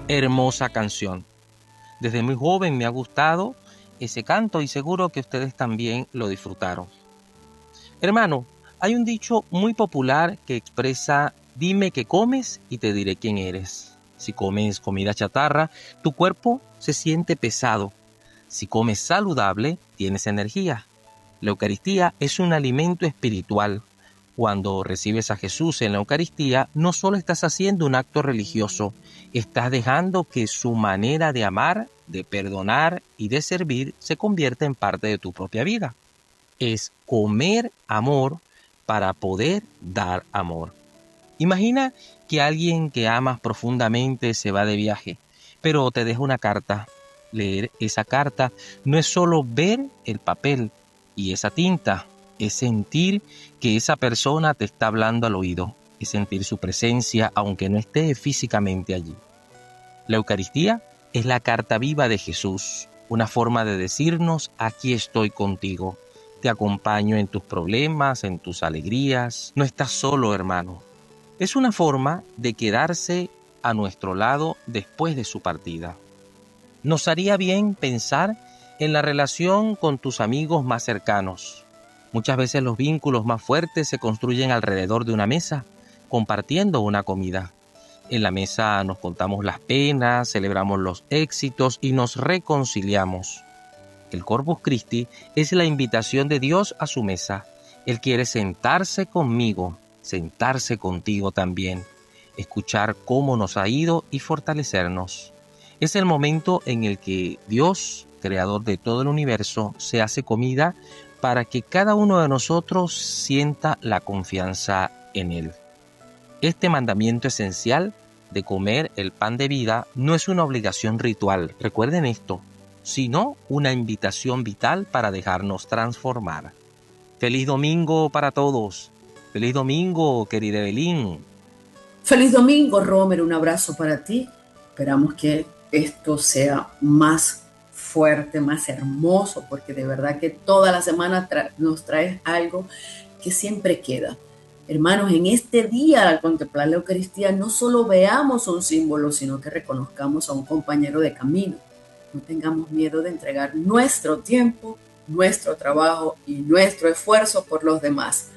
Hermosa canción. Desde muy joven me ha gustado ese canto y seguro que ustedes también lo disfrutaron. Hermano, hay un dicho muy popular que expresa: dime qué comes y te diré quién eres. Si comes comida chatarra, tu cuerpo se siente pesado. Si comes saludable, tienes energía. La Eucaristía es un alimento espiritual. Cuando recibes a Jesús en la Eucaristía, no solo estás haciendo un acto religioso, estás dejando que su manera de amar, de perdonar y de servir se convierta en parte de tu propia vida. Es comer amor para poder dar amor. Imagina que alguien que amas profundamente se va de viaje, pero te deja una carta. Leer esa carta no es solo ver el papel y esa tinta, es sentir que esa persona te está hablando al oído, es sentir su presencia aunque no esté físicamente allí. La Eucaristía es la carta viva de Jesús, una forma de decirnos: aquí estoy contigo, te acompaño en tus problemas, en tus alegrías, no estás solo, hermano. Es una forma de quedarse a nuestro lado después de su partida. Nos haría bien pensar en la relación con tus amigos más cercanos. Muchas veces los vínculos más fuertes se construyen alrededor de una mesa, compartiendo una comida. En la mesa nos contamos las penas, celebramos los éxitos y nos reconciliamos. El Corpus Christi es la invitación de Dios a su mesa. Él quiere sentarse conmigo, sentarse contigo también, escuchar cómo nos ha ido y fortalecernos. Es el momento en el que Dios, creador de todo el universo, se hace comida para que cada uno de nosotros sienta la confianza en Él. Este mandamiento esencial de comer el pan de vida no es una obligación ritual, recuerden esto, sino una invitación vital para dejarnos transformar. ¡Feliz domingo para todos! ¡Feliz domingo, querida Evelyn! ¡Feliz domingo, Romer! Un abrazo para ti. Esperamos que esto sea más fuerte, más hermoso, porque de verdad que toda la semana nos traes algo que siempre queda. Hermanos, en este día, al contemplar la Eucaristía, no solo veamos un símbolo, sino que reconozcamos a un compañero de camino. No tengamos miedo de entregar nuestro tiempo, nuestro trabajo y nuestro esfuerzo por los demás,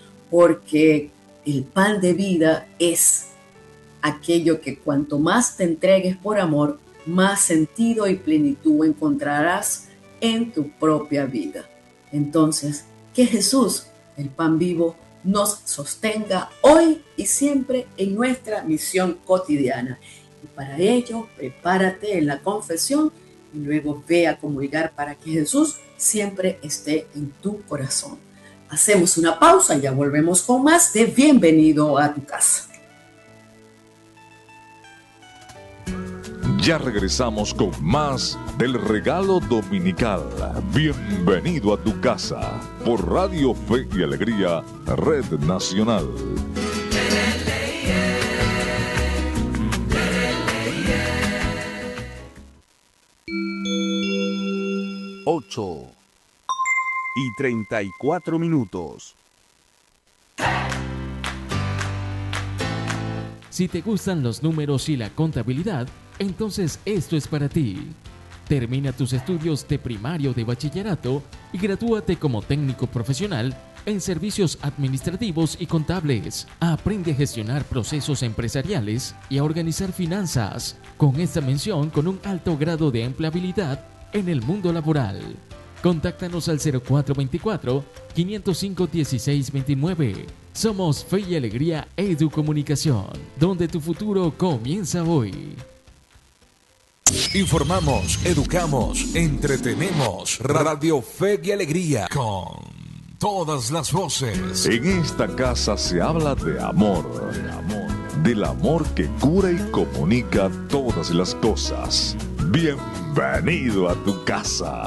porque el pan de vida es aquello que cuanto más te entregues por amor, más sentido y plenitud encontrarás en tu propia vida. Entonces, que Jesús, el pan vivo, nos sostenga hoy y siempre en nuestra misión cotidiana. Y para ello, prepárate en la confesión y luego ve a comulgar para que Jesús siempre esté en tu corazón. Hacemos una pausa y ya volvemos con más de Bienvenido a tu casa. Ya regresamos con más del regalo dominical. Bienvenido a tu casa por Radio Fe y Alegría, Red Nacional. 8:34. Si te gustan los números y la contabilidad, entonces esto es para ti. Termina tus estudios de primario de bachillerato y gradúate como técnico profesional en servicios administrativos y contables. Aprende a gestionar procesos empresariales y a organizar finanzas, con esta mención con un alto grado de empleabilidad en el mundo laboral. Contáctanos al 0424-505-1629. Somos Fe y Alegría Educomunicación, donde tu futuro comienza hoy. Informamos, educamos, entretenemos. Radio Fe y Alegría con todas las voces. En esta casa se habla de amor, del amor que cura y comunica todas las cosas. Bienvenido a tu casa.